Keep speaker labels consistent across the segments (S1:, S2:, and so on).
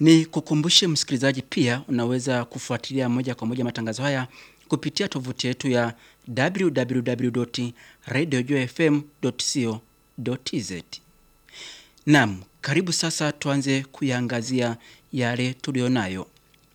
S1: Ni kukumbushe msikilizaji pia unaweza kufuatilia moja kwa moja matangazo haya kupitia tovuti yetu ya www.radiojfm.co.tz. Naam, karibu sasa tuanze kuiangazia yale tulionayo.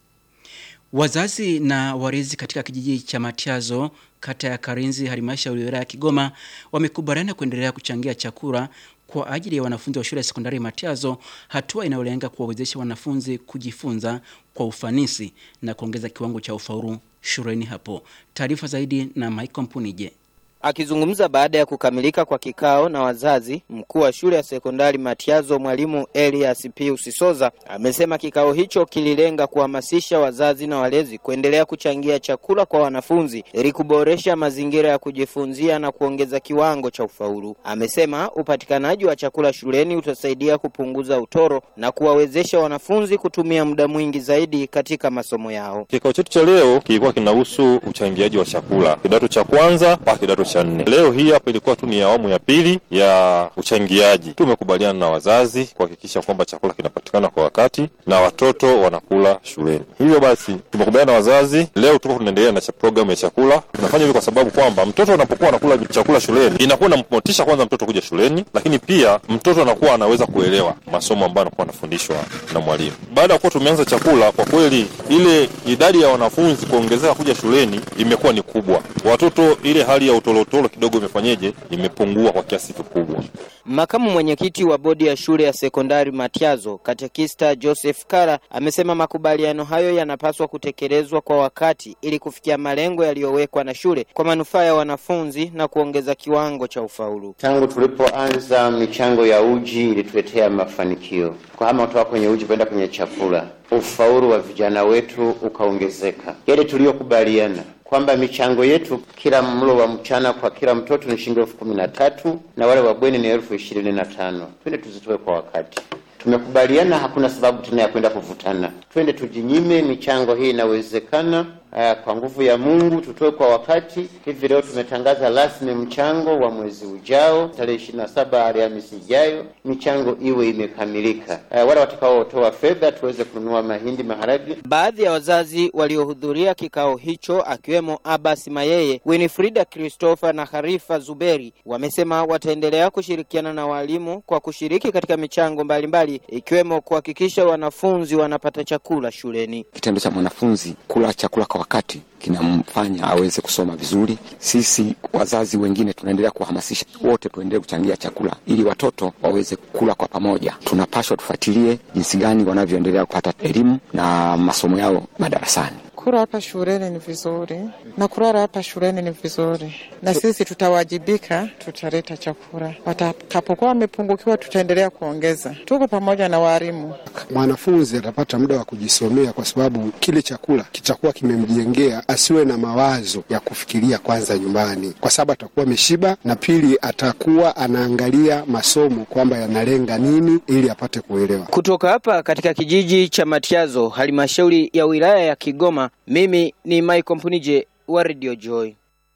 S1: Wazazi na walezi katika kijiji cha Matiazo, kata ya Karinzi, halmashauri ya wilaya ya Kigoma, wamekubaliana kuendelea kuchangia chakula kwa ajili ya wanafunzi wa shule ya sekondari Matiazo, hatua inayolenga kuwawezesha wanafunzi kujifunza kwa ufanisi na kuongeza kiwango cha ufaulu shuleni hapo. Taarifa zaidi na Michael Mpunije.
S2: Akizungumza baada ya kukamilika kwa kikao na wazazi, mkuu wa shule ya sekondari Matiazo Mwalimu Elias Pius Soza amesema kikao hicho kililenga kuhamasisha wazazi na walezi kuendelea kuchangia chakula kwa wanafunzi ili kuboresha mazingira ya kujifunzia na kuongeza kiwango cha ufaulu. Amesema upatikanaji wa chakula shuleni utasaidia kupunguza utoro na kuwawezesha wanafunzi kutumia muda mwingi zaidi katika masomo yao.
S3: Kikao chetu cha leo kilikuwa kinahusu uchangiaji wa chakula kidato cha kwanza mpaka kidato cha 4. Leo hii hapa ilikuwa tu ni awamu ya pili ya uchangiaji. Tumekubaliana na wazazi kuhakikisha kwamba chakula kinapatikana kwa wakati na watoto wanakula shuleni. Hivyo basi tumekubaliana na wazazi, leo tuko tunaendelea na programu ya chakula. Tunafanya hivi kwa sababu kwamba mtoto anapokuwa anakula chakula shuleni inakuwa inammotisha kwanza mtoto kuja shuleni, lakini pia mtoto anakuwa anaweza kuelewa masomo ambayo anakuwa anafundishwa na mwalimu. Baada ya kuwa tumeanza chakula, kwa kweli ile idadi ya wanafunzi kuongezeka kuja shuleni imekuwa ni kubwa. Watoto ile hali ya utolotolo kidogo imepungua kwa kiasi kikubwa.
S2: Makamu mwenyekiti wa bodi ya shule ya sekondari Matiazo, Katekista Joseph Kara, amesema makubaliano hayo yanapaswa kutekelezwa kwa wakati ili kufikia malengo yaliyowekwa na shule kwa manufaa ya wanafunzi na kuongeza kiwango cha ufaulu.
S4: Tangu tulipoanza michango ya uji ilituletea mafanikio. Kwa hama kutoka kwenye uji kwenda kwenye chakula, ufaulu wa vijana wetu ukaongezeka. Yale tuliyokubaliana kwamba michango yetu kila mlo wa mchana kwa kila mtoto ni shilingi 13,000 na wale wa bweni ni 25,000. Twende tuzitoe kwa wakati. Tumekubaliana hakuna sababu tena ya kwenda kuvutana. Twende tujinyime, michango hii inawezekana. Kwa nguvu ya Mungu tutoe kwa wakati. Hivi leo tumetangaza rasmi mchango wa mwezi ujao tarehe 27 Alhamisi ijayo, michango iwe imekamilika. Wale watakaotoa fedha tuweze kununua mahindi, maharage.
S2: Baadhi ya wazazi waliohudhuria kikao hicho akiwemo Abbas Mayeye, Winifrida Christopher na Harifa Zuberi wamesema wataendelea kushirikiana na walimu kwa kushiriki katika michango mbalimbali ikiwemo kuhakikisha wanafunzi wanapata chakula shuleni.
S5: Kitendo cha mwanafunzi kula chakula kwa wakati kinamfanya aweze kusoma vizuri. Sisi wazazi wengine tunaendelea kuhamasisha wote tuendelee kuchangia chakula ili watoto waweze kula kwa pamoja. Tunapaswa tufuatilie jinsi gani wanavyoendelea kupata elimu na masomo yao madarasani.
S6: Kula hapa shuleni ni vizuri na kulala hapa shuleni ni vizuri, na sisi tutawajibika, tutaleta chakula. Watakapokuwa wamepungukiwa tutaendelea kuongeza. Tuko pamoja na walimu.
S7: Mwanafunzi atapata muda wa kujisomea kwa sababu kile chakula kitakuwa kimemjengea asiwe na mawazo ya kufikiria kwanza nyumbani, kwa sababu atakuwa ameshiba, na pili atakuwa anaangalia masomo kwamba yanalenga nini ili apate kuelewa.
S2: Kutoka hapa katika kijiji cha Matiazo, halmashauri ya wilaya ya Kigoma, mimi ni Michael Mpunije wa Radio Joy.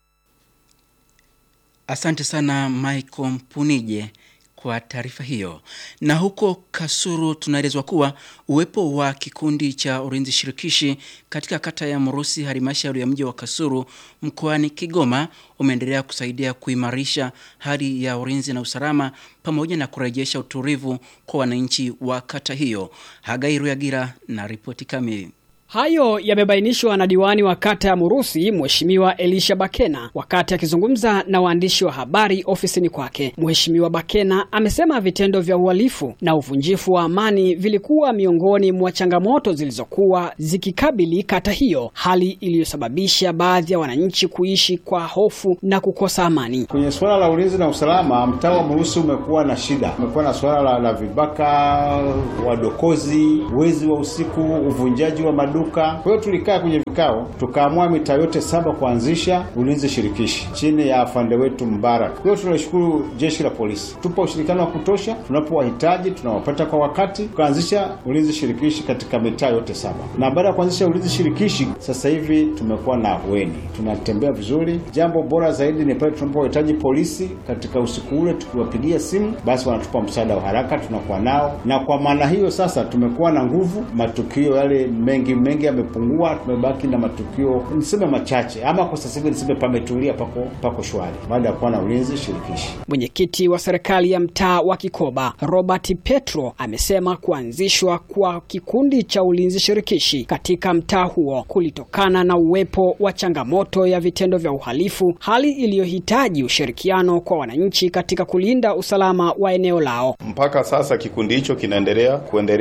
S1: Asante sana Michael Mpunije kwa taarifa hiyo. Na huko Kasulu tunaelezwa kuwa uwepo wa kikundi cha ulinzi shirikishi katika kata ya Murusi, halmashauri ya mji wa Kasulu mkoani Kigoma umeendelea kusaidia kuimarisha hali ya ulinzi na usalama pamoja na kurejesha utulivu kwa wananchi wa kata hiyo. Hagai Ruyagira na ripoti kamili.
S8: Hayo yamebainishwa na diwani wa kata ya Murusi, Mheshimiwa Elisha Bakena, wakati akizungumza na waandishi wa habari ofisini kwake. Mheshimiwa Bakena amesema vitendo vya uhalifu na uvunjifu wa amani vilikuwa miongoni mwa changamoto zilizokuwa zikikabili kata hiyo, hali iliyosababisha baadhi ya wananchi kuishi kwa hofu na kukosa amani.
S9: Kwenye swala la ulinzi na usalama, mtaa wa Murusi umekuwa na shida. Umekuwa na swala la vibaka, wadokozi, wezi wa usiku, uvunjaji wa maduka maduka. Kwa hiyo tulikaa kwenye vikao tukaamua mitaa yote 7 kuanzisha ulinzi shirikishi chini ya afande wetu Mbarak. Kwa hiyo tunashukuru jeshi la polisi, tupo ushirikiano wa kutosha, tunapowahitaji tunawapata kwa wakati. Tukaanzisha ulinzi shirikishi katika mitaa yote 7, na baada ya kuanzisha ulinzi shirikishi sasa hivi tumekuwa na ahueni, tunatembea vizuri. Jambo bora zaidi ni pale tunapowahitaji polisi katika usiku ule, tukiwapigia simu basi wanatupa msaada wa haraka, tunakuwa nao, na kwa maana hiyo sasa tumekuwa na nguvu. Matukio yale mengi yamepungua, tumebaki na matukio niseme machache, ama kwa sasa hivi niseme pametulia, pako shwari baada ya kuwa na ulinzi shirikishi.
S8: Mwenyekiti wa serikali ya mtaa wa Kikoba Robert Petro amesema kuanzishwa kwa kikundi cha ulinzi shirikishi katika mtaa huo kulitokana na uwepo wa changamoto ya vitendo vya uhalifu, hali iliyohitaji ushirikiano kwa wananchi katika kulinda usalama wa eneo lao.
S10: Mpaka sasa kikundi hicho kinaendelea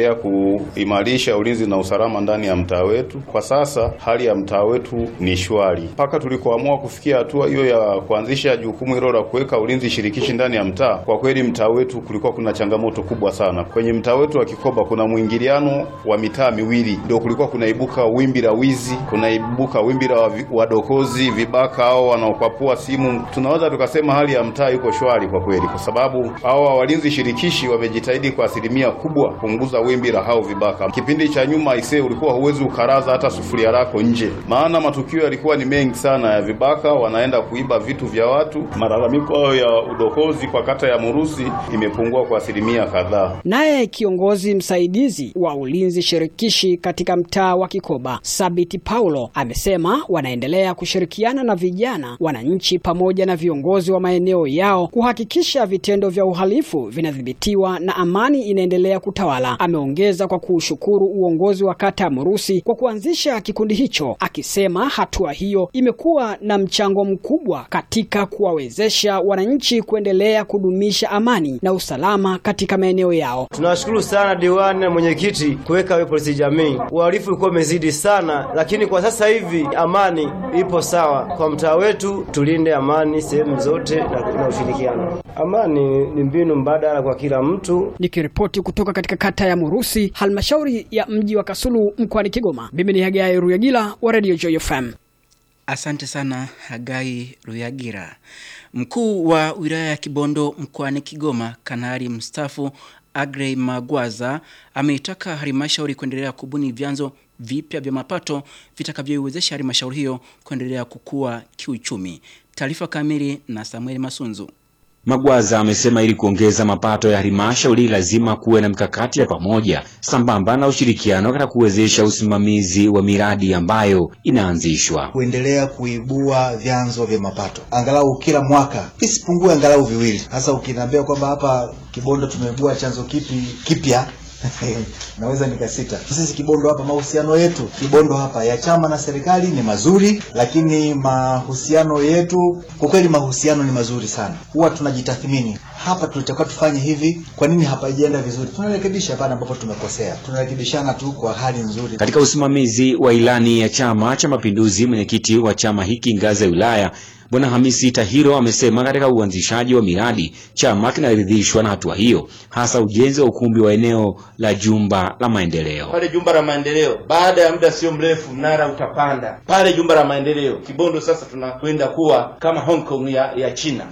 S10: kuimarisha ulinzi na usalama ndani ya mtaa wetu. Kwa sasa hali ya mtaa wetu ni shwari. Mpaka tulikoamua kufikia hatua hiyo ya kuanzisha jukumu hilo la kuweka ulinzi shirikishi ndani ya mtaa, kwa kweli mtaa wetu kulikuwa kuna changamoto kubwa sana. Kwenye mtaa wetu wa Kikoba kuna mwingiliano wa mitaa miwili, ndio kulikuwa kunaibuka wimbi la wizi, kunaibuka wimbi la wadokozi, vibaka au wanaokwapua simu. Tunaweza tukasema hali ya mtaa iko shwari kwa kweli, kwa sababu hawa walinzi shirikishi wamejitahidi kwa asilimia kubwa kupunguza wimbi la hao vibaka. Kipindi cha nyuma ulikuwa huwezi ukaraza hata sufuria lako nje, maana matukio yalikuwa ni mengi sana ya vibaka wanaenda kuiba vitu vya watu. Malalamiko ya udokozi kwa kata ya Murusi imepungua kwa asilimia kadhaa.
S8: Naye kiongozi msaidizi wa ulinzi shirikishi katika mtaa wa Kikoba Sabiti Paulo amesema wanaendelea kushirikiana na vijana, wananchi pamoja na viongozi wa maeneo yao kuhakikisha vitendo vya uhalifu vinadhibitiwa na amani inaendelea kutawala. Ameongeza kwa kushukuru uongozi wa kata ya Murusi kwa kuanzisha kikundi hicho, akisema hatua hiyo imekuwa na mchango mkubwa katika kuwawezesha wananchi kuendelea kudumisha amani na usalama katika maeneo yao.
S11: Tunashukuru sana diwani na mwenyekiti kuweka polisi jamii. Uhalifu ulikuwa umezidi sana, lakini kwa sasa hivi amani ipo sawa kwa mtaa wetu. Tulinde amani sehemu zote na ushirikiano. Amani ni mbinu mbadala kwa kila mtu.
S8: Nikiripoti kutoka katika kata ya Murusi, halmashauri ya mji wa Kasulu mkoani Kigoma. Mimi ni Hagai Ruyagira wa Radio Joy FM.
S1: Asante sana Hagai Ruyagira. Mkuu wa wilaya ya Kibondo mkoani Kigoma, Kanali mstaafu Agrey Magwaza ameitaka halmashauri kuendelea kubuni vyanzo vipya vya mapato vitakavyoiwezesha halmashauri hiyo kuendelea kukua kiuchumi. Taarifa kamili na Samuel Masunzu.
S12: Magwaza amesema ili kuongeza mapato ya halmashauri lazima kuwe na mikakati ya pamoja sambamba na ushirikiano katika kuwezesha usimamizi wa miradi ambayo inaanzishwa.
S13: Kuendelea kuibua vyanzo vya mapato angalau kila mwaka isipungue angalau viwili. Hasa ukiniambia kwamba hapa Kibondo tumeibua chanzo kipya naweza nikasita. Sisi Kibondo hapa mahusiano yetu Kibondo hapa ya chama na serikali ni mazuri, lakini mahusiano yetu kwa kweli mahusiano ni mazuri sana. Huwa tunajitathmini, hapa tulitakiwa tufanye hivi, kwa nini hapa haijaenda vizuri? Tunarekebisha pale ambapo tumekosea. Tunarekebishana tu kwa hali nzuri.
S12: Katika usimamizi wa ilani ya Chama cha Mapinduzi, mwenyekiti wa chama hiki ngazi ya wilaya Bwana Hamisi Tahiro amesema katika uanzishaji wa miradi chama kinaridhishwa na hatua hiyo, hasa ujenzi wa ukumbi wa eneo la jumba la maendeleo.
S14: Pale jumba la maendeleo baada ya muda sio mrefu mnara utapanda. Pale jumba la maendeleo Kibondo sasa tunakwenda kuwa kama Hong Kong ya China.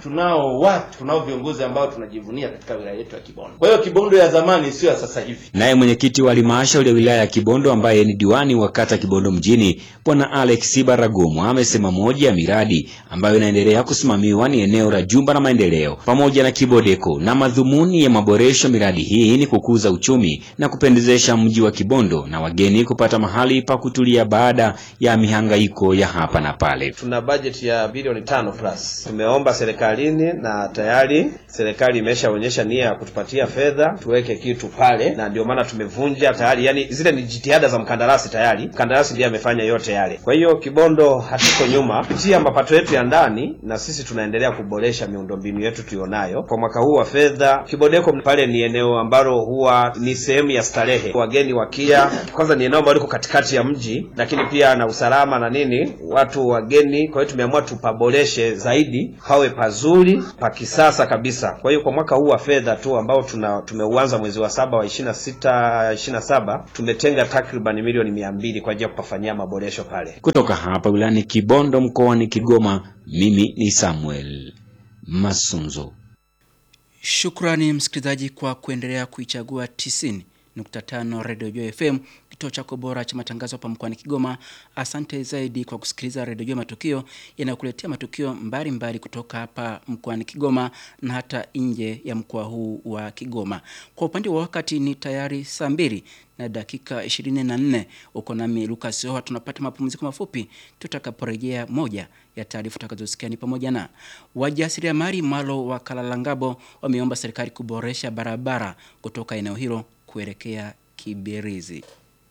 S14: Tunao viongozi ambao tunajivunia katika wilaya yetu ya Kibondo. Kwa hiyo Kibondo ya zamani sio ya sasa hivi.
S12: Naye mwenyekiti wa halmashauri ya wilaya ya Kibondo ambaye ni diwani wa kata Kibondo mjini Bwana Alex Baragomo amesema moja ya miradi ambayo inaendelea kusimamiwa ni eneo la jumba la maendeleo pamoja na Kibodeko, na madhumuni ya maboresho miradi hii ni kukuza uchumi na kupendezesha mji wa Kibondo na wageni kupata mahali pa kutulia baada ya mihangaiko ya hapa na pale.
S15: Tuna budget ya bilioni 5+. Tumeomba serikalini na tayari serikali imeshaonyesha nia ya kutupatia fedha tuweke kitu pale, na ndio maana tumevunja tayari, yani zile ni jitihada za mkandarasi tayari. Mkandarasi ndiye amefanya yote yale. Kwa hiyo Kibondo hatuko nyuma. Kupitia mapato yetu ya ndani na sisi tunaendelea kuboresha miundombinu yetu tulionayo. Kwa mwaka huu wa fedha, Kibodeko pale ni eneo ambalo huwa ni sehemu ya starehe. Wageni wakia, kwanza ni eneo ambalo liko katikati ya mji, lakini pia na usalama na nini, watu wageni. Kwa hiyo tumeamua tupaboreshe zaidi, hawe pazuri, pa kisasa kabisa. Kwa hiyo kwa mwaka huu wa fedha tu ambao tumeuanza mwezi wa 7 wa 26-27 tumetenga takriban milioni 200 kwa ajili ya kufanyia maboresho pale.
S12: Kutoka hapa wilayani Kibondo mkoani Kigoma, mimi ni Samuel Masunzo.
S1: Shukrani msikilizaji kwa kuendelea kuichagua 90.5 Radio Joy FM, kituo chako bora cha matangazo hapa mkoani Kigoma. Asante zaidi kwa kusikiliza Radio Joy Matukio, inayokuletea matukio mbalimbali kutoka hapa mkoani Kigoma na hata nje ya mkoa huu wa Kigoma. Kwa upande wa wakati ni tayari saa 2:24. Uko nami Lucas Oha. Tunapata mapumziko mafupi, tutakaporejea moja ya taarifa tutakazosikia ni pamoja na wajasiriamali Mwalo wa Kalalangabo wameomba serikali kuboresha barabara kutoka eneo hilo kuelekea Kibirizi.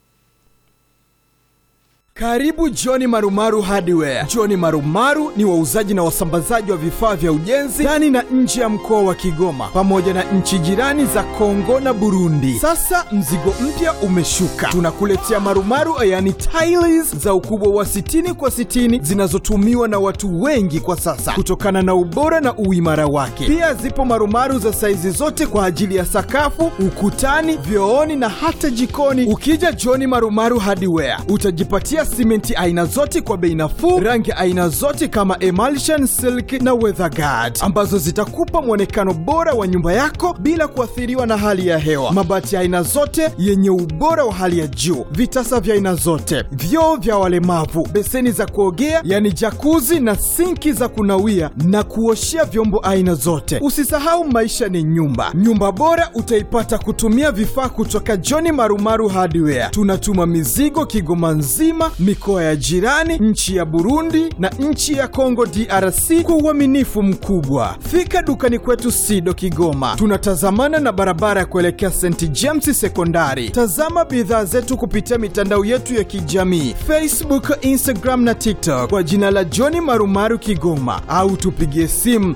S16: Karibu John Marumaru Hardware. John Marumaru ni wauzaji na wasambazaji wa vifaa vya ujenzi ndani na nje ya mkoa wa Kigoma pamoja na nchi jirani za Kongo na Burundi. Sasa mzigo mpya umeshuka. Tunakuletea marumaru yani tiles za ukubwa wa 60 kwa 60 zinazotumiwa na watu wengi kwa sasa kutokana na ubora na uimara wake. Pia zipo marumaru za saizi zote kwa ajili ya sakafu, ukutani, vyooni na hata jikoni. Ukija John Marumaru Hardware utajipatia simenti aina zote kwa bei nafuu, rangi aina zote kama emulsion, silk na weatherguard ambazo zitakupa muonekano bora wa nyumba yako bila kuathiriwa na hali ya hewa. Mabati aina zote yenye ubora wa hali ya juu, vitasa vya aina zote, vyoo vya walemavu, beseni za kuogea yani jacuzzi na sinki za kunawia na kuoshea vyombo aina zote. Usisahau maisha ni nyumba. Nyumba bora utaipata kutumia vifaa kutoka John Marumaru Hardware. Tunatuma mizigo Kigoma nzima, mikoa ya jirani, nchi ya Burundi na nchi ya Kongo DRC kwa uaminifu mkubwa. Fika dukani kwetu Sido Kigoma. Tunatazamana na barabara ya kuelekea St James Sekondari. Tazama bidhaa zetu kupitia mitandao yetu ya kijamii, Facebook, Instagram na TikTok kwa jina la John Marumaru Kigoma, au tupigie simu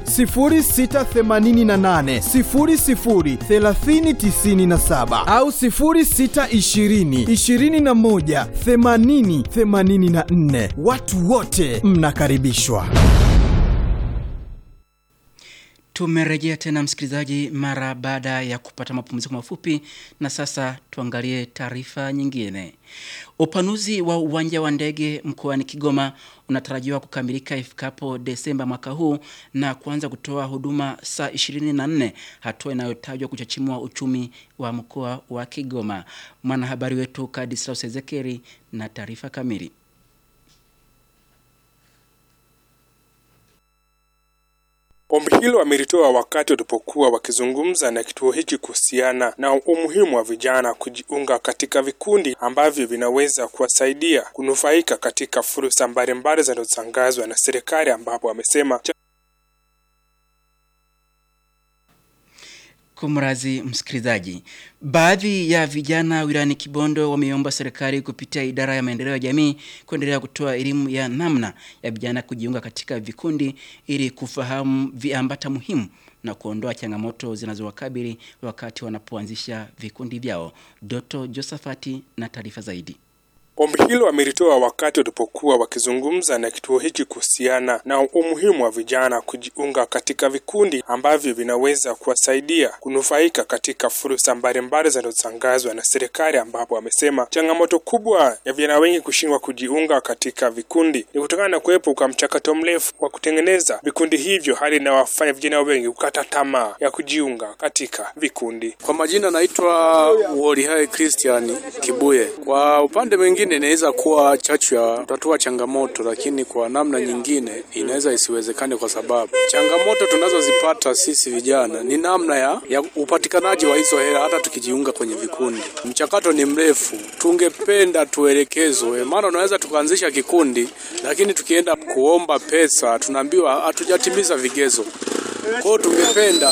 S16: 0688 00 3097 au 0620 21 8084. Watu wote mnakaribishwa.
S1: Tumerejea tena msikilizaji mara baada ya kupata mapumziko mafupi, na sasa tuangalie taarifa nyingine. Upanuzi wa uwanja wa ndege mkoani Kigoma unatarajiwa kukamilika ifikapo Desemba mwaka huu na kuanza kutoa huduma saa 24, hatua inayotajwa kuchachimua uchumi wa mkoa wa Kigoma. Mwanahabari wetu Kadislaus Ezekeri na taarifa kamili.
S17: Ombi hilo wamelitoa wakati walipokuwa wakizungumza na kituo hiki kuhusiana na umuhimu wa vijana kujiunga katika vikundi ambavyo vinaweza kuwasaidia kunufaika katika fursa mbalimbali zinazotangazwa na serikali, ambapo wamesema
S1: Kumrazi msikilizaji, baadhi ya vijana wilayani Kibondo wameomba serikali kupitia idara ya maendeleo ya jamii kuendelea kutoa elimu ya namna ya vijana kujiunga katika vikundi ili kufahamu viambata muhimu na kuondoa changamoto zinazowakabili wakati wanapoanzisha vikundi vyao. Doto Josafati na taarifa zaidi.
S17: Ombi hilo wamelitoa wakati walipokuwa wakizungumza na kituo hiki kuhusiana na umuhimu wa vijana kujiunga katika vikundi ambavyo vinaweza kuwasaidia kunufaika katika fursa mbalimbali zinazotangazwa na serikali, ambapo wamesema changamoto kubwa ya vijana wengi kushindwa kujiunga katika vikundi ni kutokana na kuwepo kwa mchakato mrefu wa kutengeneza vikundi hivyo, hali inawafanya vijana wengi kukata tamaa ya kujiunga katika vikundi.
S18: Kwa majina naitwa Wolihai Christian Kibuye. Kwa upande mwingine inaweza kuwa chachu ya kutatua changamoto, lakini kwa namna nyingine inaweza isiwezekane, kwa sababu changamoto tunazozipata sisi vijana ni namna ya upatikanaji wa hizo hela hata tukijiunga kwenye vikundi. Mchakato ni mrefu, tungependa tuelekezwe, maana unaweza tukaanzisha kikundi lakini tukienda kuomba pesa tunaambiwa hatujatimiza vigezo. Kwa tungependa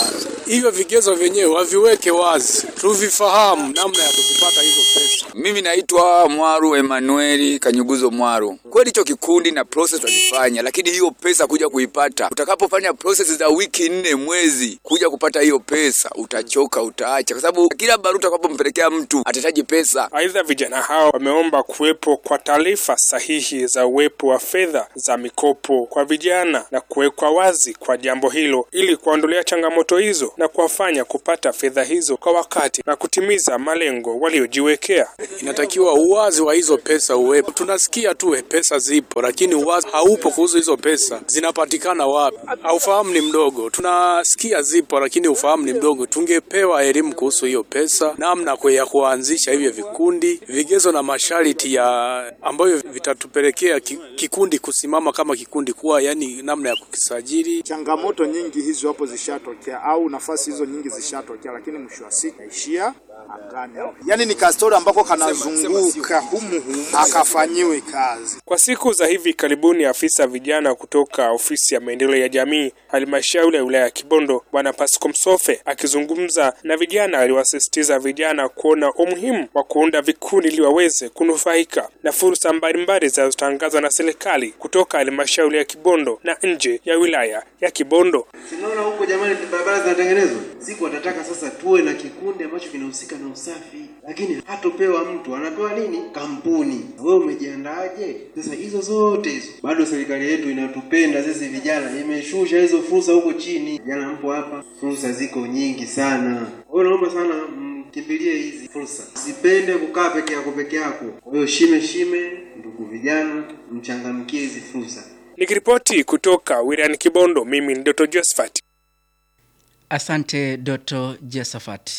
S18: hivyo vigezo vyenyewe waviweke wazi, tuvifahamu namna ya kuzipata hizo pesa.
S19: Mimi naitwa Mwaru Emmanuel Kanyuguzo Mwaru. Kweli hicho kikundi na process tunafanya, lakini hiyo pesa kuja kuipata, utakapofanya process za wiki 4 mwezi kuja kupata hiyo pesa, utachoka, utaacha, kwa sababu kila barua utakapompelekea mtu atahitaji pesa.
S17: Aidha, vijana hao wameomba kuwepo kwa taarifa sahihi za uwepo wa fedha za mikopo kwa vijana na kuwekwa wazi kwa jambo hilo ili kuondolea changamoto hizo na kuwafanya kupata fedha hizo kwa wakati na kutimiza malengo waliojiwekea.
S18: Inatakiwa uwazi wa hizo pesa uwepo. Tunasikia tu pesa zipo, lakini uwazi haupo kuhusu hizo pesa zinapatikana wapi. Ufahamu ni mdogo. Tunasikia zipo, lakini ufahamu ni mdogo. Tungepewa elimu kuhusu hiyo pesa, namna ya kuanzisha hivyo vikundi, vigezo na masharti ya ambayo vitatupelekea kikundi kusimama kama kikundi, kuwa yani namna ya kukisajili.
S20: Changamoto nyingi hizo hapo zishatokea, au nafasi hizo nyingi zishatokea, lakini mwisho wa siku ishia angani. Yani ni kastori ambako kanazunguka humu akafanyiwe kazi.
S17: Kwa siku za hivi karibuni, afisa vijana kutoka ofisi ya maendeleo ya jamii halmashauri ya wilaya ya Kibondo, Bwana Pasco Msofe, akizungumza na vijana, aliwasisitiza vijana kuona umuhimu wa kuunda vikundi ili waweze kunufaika na fursa mbalimbali zinazotangazwa na serikali kutoka halmashauri ya Kibondo na nje ya wilaya ya Kibondo.
S21: Tunaona huko jamani, barabara zinatengenezwa. Siku watataka sasa tuwe na kikundi ambacho kinahusika na usafi, lakini hatopewa mtu, anapewa nini? Kampuni. Wewe umejiandaaje? Sasa hizo zote hizo bado serikali yetu inatupenda sisi vijana, imeshusha hizo fursa huko chini. Vijana mpo hapa, fursa ziko nyingi sana. Wewe naomba sana kimbilie hizi fursa. Usipende kukaa peke yako. Kwa hiyo shime ndugu vijana, mchangamkie hizi fursa.
S17: Nikiripoti kutoka wilayani Kibondo, mimi ni Dr. Josephat.
S1: Asante Dr. Josephat.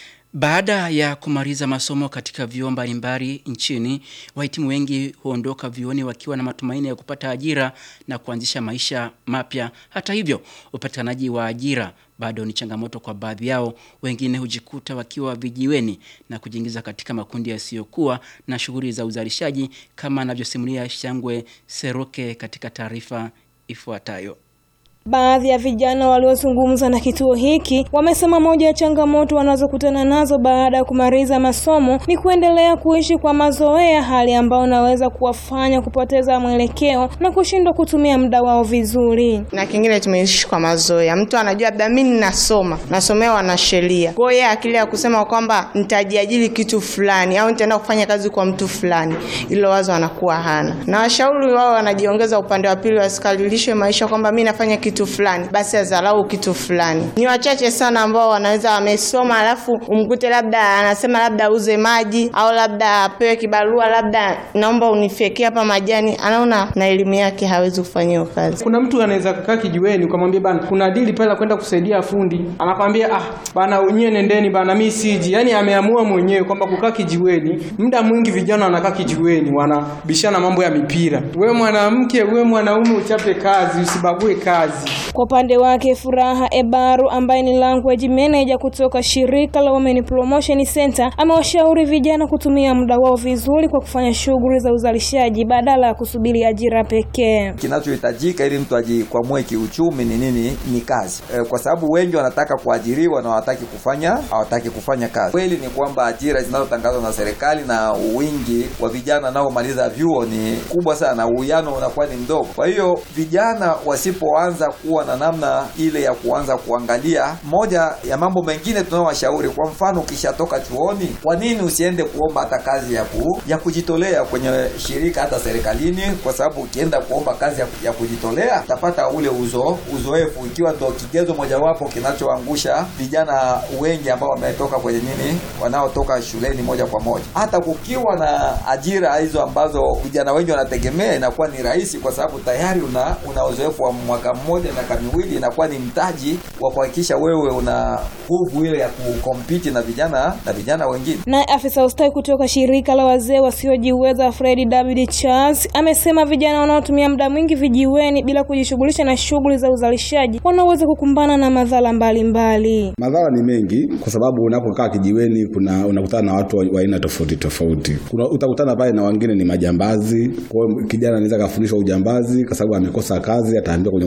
S1: Baada ya kumaliza masomo katika vyuo mbalimbali nchini, wahitimu wengi huondoka vyuoni wakiwa na matumaini ya kupata ajira na kuanzisha maisha mapya. Hata hivyo, upatikanaji wa ajira bado ni changamoto kwa baadhi yao. Wengine hujikuta wakiwa vijiweni na kujiingiza katika makundi yasiyokuwa na shughuli za uzalishaji, kama anavyosimulia Shangwe Seroke katika taarifa ifuatayo.
S22: Baadhi ya vijana waliozungumza na kituo hiki wamesema moja ya changamoto wanazokutana nazo baada ya kumaliza masomo ni kuendelea kuishi kwa mazoea, hali ambayo inaweza kuwafanya kupoteza mwelekeo na kushindwa kutumia muda wao vizuri.
S23: Na kingine tumeishi kwa mazoea. Mtu anajua labda mimi nasomea wanasheria. Kwa hiyo akili ya kusema kwamba nitajiajiri kitu fulani au nitaenda kufanya kazi kwa mtu fulani, ilo wazo anakuwa hana. Na washauri wao wanajiongeza upande wa pili, wasikalilishe maisha kwamba mimi nafanya kitu fulani basi adharau kitu fulani. Ni wachache sana ambao wanaweza wamesoma alafu umkute labda anasema labda uze maji au labda apewe kibarua, labda naomba unifekie hapa majani, anaona na elimu yake hawezi kufanya kazi.
S24: Kuna mtu anaweza kukaa kijiweni ukamwambia bana kuna dili pale kwenda kusaidia fundi, anakwambia bana wenyewe nendeni bana mimi siji. Yani ameamua mwenyewe kwamba kukaa kijiweni. Muda mwingi vijana wanakaa kijiweni wanabishana mambo ya mipira. Wewe mwanamke, wewe mwanaume, uchape kazi, usibague kazi.
S22: Kwa upande wake Furaha Ebaru ambaye ni language manager kutoka shirika la Women Promotion Center amewashauri vijana kutumia muda wao vizuri kwa kufanya shughuli za uzalishaji badala ya kusubiri ajira pekee.
S25: Kinachohitajika ili mtu ajikwamue kiuchumi ni nini? Ni kazi. Kwa sababu wengi wanataka kuajiriwa na hawataki kufanya kazi. Kweli ni kwamba ajira zinazotangazwa na serikali na wingi wa vijana nao maliza vyuo ni kubwa sana, uwiano unakuwa ni mdogo. Kwa hiyo vijana wasipoanza kuwa na namna ile ya kuanza kuangalia, moja ya mambo mengine tunawashauri, kwa mfano ukishatoka chuoni, kwa nini usiende kuomba hata kazi ya kujitolea kwenye shirika hata serikalini? Kwa sababu ukienda kuomba kazi ya kujitolea utapata ule uzoefu, ikiwa ndio kigezo mojawapo kinachoangusha vijana wengi ambao wametoka kwenye wanaotoka shuleni moja kwa moja. Hata kukiwa na ajira hizo ambazo vijana wengi wanategemea, inakuwa ni rahisi kwa sababu tayari una uzoefu wa mwaka mmoja na miwili, inakuwa ni mtaji wa kuhakikisha wewe una nguvu ile ya kukompiti na vijana wengine.
S22: Na afisa ustawi kutoka shirika la wazee wasiojiweza Fred David Charles amesema vijana wanaotumia muda mwingi vijiweni bila kujishughulisha na shughuli za uzalishaji wanaweza kukumbana na madhara mbalimbali.
S26: Madhara ni mengi kwa sababu unapokaa kijiweni unakutana na watu wa aina tofauti. Utakutana pale na wengine ni majambazi. Kwa hiyo kijana anaweza kufundishwa ujambazi kwa sababu amekosa kazi, ataambiwa kwenye ujambazi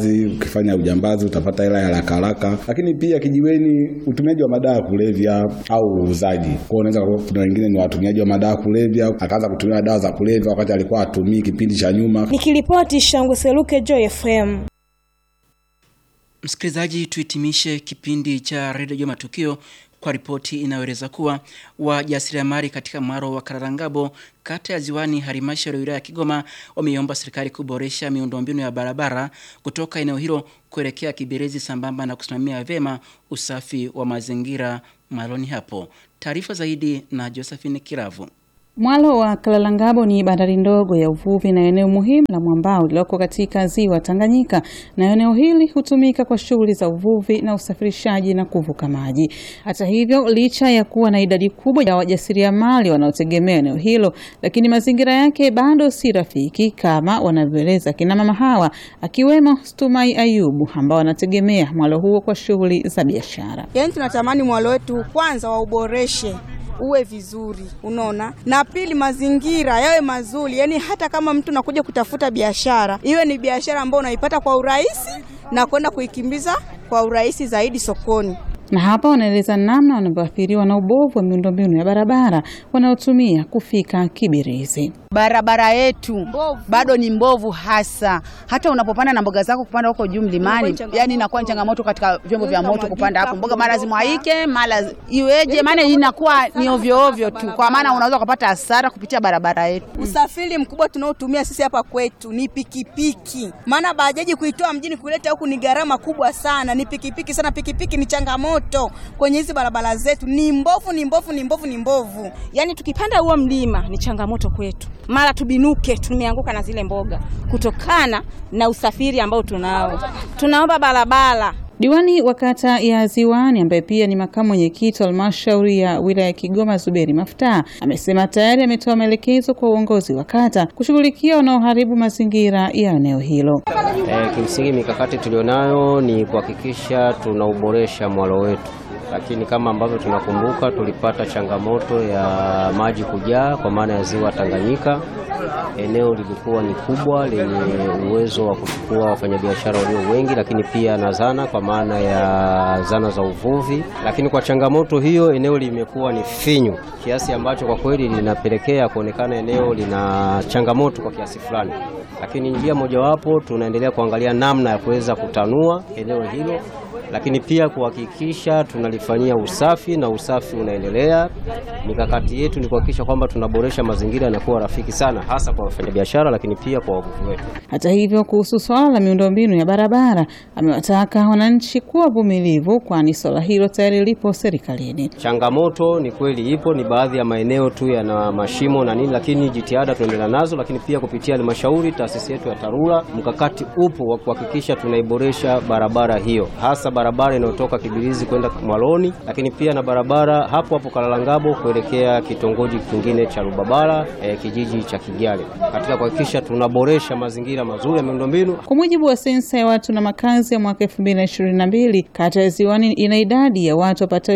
S26: ujambazi. Ukifanya ujambazi utapata hela ya haraka haraka. Lakini pia kijiweni utumiaji wa madawa ya kulevya au uuzaji. Kwa unaweza kuna wengine ni watumiaji wa madawa ya kulevya, akaanza kutumia dawa za kulevya wakati alikuwa atumii kipindi cha nyuma.
S22: Nikiripoti Shangwe Seluke, Joy FM.
S1: Msikilizaji, tuhitimishe kipindi cha Radio Matukio kwa ripoti inayoeleza kuwa wajasiriamali katika mwaro wa Kararangabo, kata ya Ziwani, halmashauri ya wilaya ya Kigoma, wameomba serikali kuboresha miundombinu ya barabara kutoka eneo hilo kuelekea Kibirizi sambamba na kusimamia vyema usafi wa mazingira maloni hapo. Taarifa zaidi na Josephine Kiravu.
S2: Mwalo wa Kararangabo ni bandari ndogo ya uvuvi na eneo muhimu la mwambao lililoko katika ziwa Tanganyika, na eneo hili hutumika kwa shughuli za uvuvi na usafirishaji na kuvuka maji. Hata hivyo, licha ya kuwa na idadi kubwa ya wajasiriamali wanaotegemea eneo hilo, lakini mazingira yake bado si rafiki kama wanavyoeleza kina mama hawa, akiwemo Stumai Ayubu, ambao wanategemea mwalo huo kwa shughuli za biashara.
S3: Yaani tunatamani mwalo wetu kwanza wauboreshe uwe vizuri, unaona, na pili mazingira yawe mazuri, yani hata kama mtu nakuja kutafuta biashara iwe ni biashara ambayo unaipata kwa urahisi na kwenda kuikimbiza kwa urahisi zaidi sokoni.
S2: Na hapa wanaeleza namna wanavyoathiriwa na ubovu wa miundombinu ya barabara wanaotumia kufika Kibirizi.
S4: Barabara yetu bado ni mbovu hasa. Hata unapopanda na mboga zako kupanda huko juu mlimani, yani inakuwa changamoto katika vyombo vya moto kupanda hapo. Mboga mara zimwaike, mara iweje, maana inakuwa ni ovyo ovyo tu. Kwa maana unaweza kupata hasara kupitia barabara yetu.
S3: Usafiri mkubwa tunaotumia sisi hapa kwetu ni pikipiki. Maana bajaji kuitoa mjini kuleta huku ni gharama kubwa sana. Ni pikipiki sana, pikipiki ni changamoto kwenye hizi barabara zetu, ni mbovu.
S5: Yani tukipanda huo mlima ni changamoto kwetu. Mara tubinuke tumeanguka na zile mboga kutokana na usafiri ambao tunao. Tunaomba barabara.
S2: Diwani wa kata ya Ziwani ambaye pia ni makamu mwenyekiti wa halmashauri ya wilaya ya Kigoma Zuberi Maftaa amesema tayari ametoa maelekezo kwa uongozi wa kata kushughulikia wanaoharibu mazingira ya eneo hilo.
S6: Kimsingi mikakati tulionayo ni kuhakikisha tunauboresha mwalo wetu. Lakini kama ambavyo tunakumbuka tulipata changamoto ya maji kujaa kwa maana ya ziwa Tanganyika. Eneo lilikuwa ni kubwa lenye uwezo wa kuchukua wafanyabiashara walio wengi, lakini pia na zana kwa maana ya zana za uvuvi. Lakini kwa changamoto hiyo eneo limekuwa ni finyu kiasi ambacho kwa kweli linapelekea kuonekana eneo lina changamoto kwa kiasi fulani. Lakini njia mojawapo tunaendelea kuangalia namna ya kuweza kutanua eneo hilo, lakini pia kuhakikisha tunalifanyia usafi na usafi unaendelea. Mikakati yetu ni kuhakikisha kwamba tunaboresha mazingira na kuwa rafiki sana hasa kwa wafanyabiashara, lakini pia kwa wavuvi wetu.
S2: Hata hivyo, kuhusu swala la miundombinu ya barabara, amewataka wananchi kuwa vumilivu, kwani swala hilo tayari lipo serikalini.
S6: Changamoto ni kweli ipo, ni baadhi ya maeneo tu yana mashimo na nini, lakini jitihada tunaendelea nazo, lakini pia kupitia halmashauri, taasisi yetu ya TARURA, mkakati upo wa kuhakikisha tunaiboresha barabara hiyo, hasa barabara inayotoka Kibirizi kwenda Mwaloni, lakini pia na barabara hapo Kararangabo kuelekea kitongoji kingine cha Rubabara, kijiji cha Kigyale, katika kuhakikisha tunaboresha mazingira mazuri ya miundombinu.
S2: Kwa mujibu wa sensa ya watu na makazi ya mwaka 2022, kata ya Ziwani ina idadi ya watu wapatao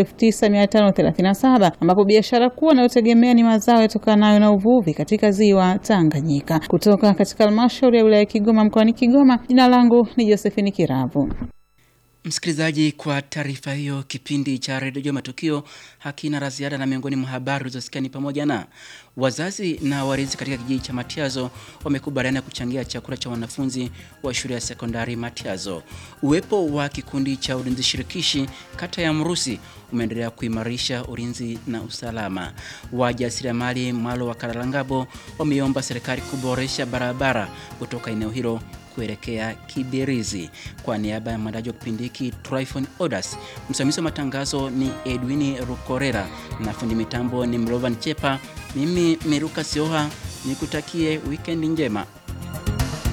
S2: 9537, ambapo biashara kuu inayotegemea ni mazao yatokanayo na uvuvi katika ziwa Tanganyika. Kutoka katika halmashauri ya wilaya ya Kigoma mkoani Kigoma, jina langu ni Josephine Kiravu.
S1: Msikilizaji, kwa taarifa hiyo, kipindi cha Radio Matukio hakina la ziada, na miongoni mwa habari zilizosikia ni pamoja na wazazi na walezi katika kijiji cha Matiazo wamekubaliana kuchangia chakula cha wanafunzi wa shule ya sekondari Matiazo. Uwepo wa kikundi cha ulinzi shirikishi kata ya Mrusi umeendelea kuimarisha ulinzi na usalama. Wajasiriamali mwalo wa Kararangabo wameomba serikali kuboresha barabara kutoka eneo hilo kuelekea Kibirizi. Kwa niaba ya mwandaji wa kipindi hiki Tryphon Odas, msimamizi wa matangazo ni Edwin Rukorera na fundi mitambo ni Mlovan Chepa, mimi Meruka Sioha, nikutakie weekend njema.